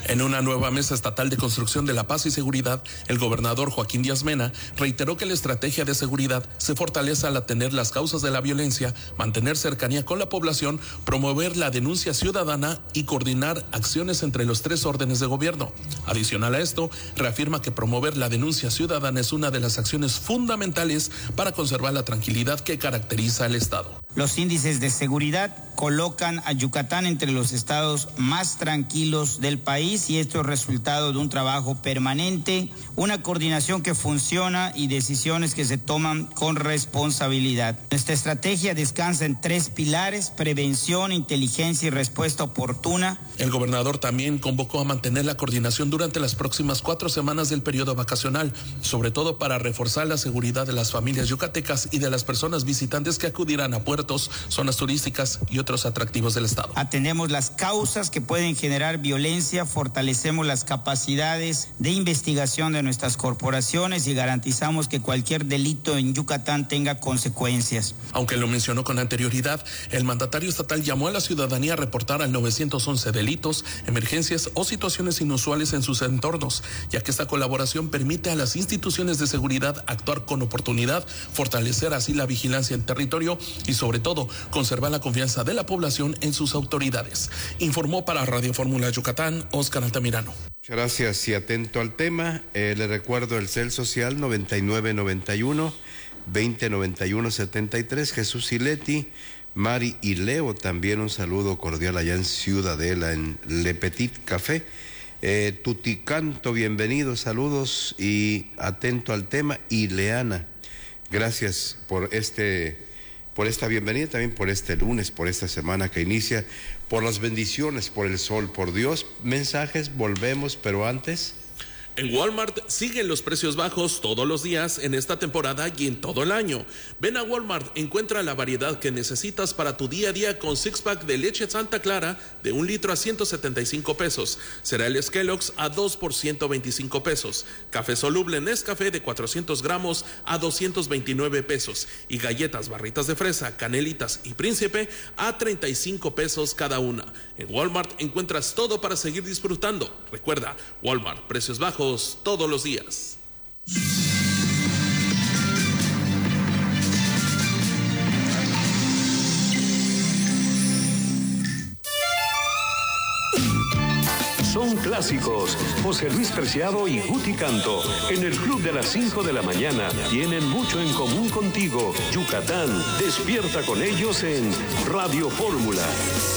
En una nueva mesa estatal de construcción de la paz y seguridad, el gobernador Joaquín Díaz Mena reiteró que la estrategia de seguridad se fortalece al atender las causas de la violencia, mantener cercanía con la población, promover la denuncia ciudadana y coordinar acciones entre los tres órdenes de gobierno. Adicional a esto, reafirma que promover la denuncia ciudadana es una de las acciones fundamentales para conservar la tranquilidad que caracteriza al Estado. Los índices de seguridad colocan a Yucatán entre los estados más tranquilos del país y esto es resultado de un trabajo permanente, una coordinación que funciona y decisiones que se toman con responsabilidad. Nuestra estrategia descansa en tres pilares: prevención, inteligencia y respuesta oportuna. El gobernador también convocó a mantener la coordinación durante las próximas 4 semanas del periodo vacacional, sobre todo para reforzar la seguridad de las familias yucatecas y de las personas visitantes que acudirán a puertos, zonas turísticas y otros atractivos del Estado. Atendemos las causas que pueden generar violencia, fortalecemos las capacidades de investigación de nuestras corporaciones y garantizamos que cualquier delito en Yucatán tenga consecuencias. Aunque lo mencionó con anterioridad, el mandatario estatal llamó a la ciudadanía a reportar al 911 delitos, emergencias o situaciones inusuales en sus entornos, ya que esta colaboración permite a las instituciones de seguridad actuar con oportunidad, fortalecer así la vigilancia en territorio y sobre todo conservar la confianza de la población en sus autoridades. Informó para Radio Fórmula Yucatán, Óscar Altamirano. Muchas gracias y atento al tema. Le recuerdo el cel social 9991-2091-73. Jesús y Leti, Mari y Leo, también un saludo cordial allá en Ciudadela, en Le Petit Café. Tuticanto, bienvenido, saludos y atento al tema. Y Leana, gracias por esta bienvenida, también por este lunes, por esta semana que inicia, por las bendiciones, por el sol, por Dios. Mensajes, volvemos, pero antes... En Walmart siguen los precios bajos todos los días en esta temporada y en todo el año. Ven a Walmart, encuentra la variedad que necesitas para tu día a día con 6-pack de leche Santa Clara de 1 litro a 175 pesos. Cereales Kellogg's a 2 por 125 pesos. Café soluble Nescafé de 400 gramos a 229 pesos. Y galletas, barritas de fresa, canelitas y príncipe a 35 pesos cada una. En Walmart encuentras todo para seguir disfrutando. Recuerda, Walmart, precios bajos todos los días. Son clásicos. José Luis Preciado y Guti Canto en el Club de las 5 de la mañana tienen mucho en común contigo. Yucatán, despierta con ellos en Radio Fórmula.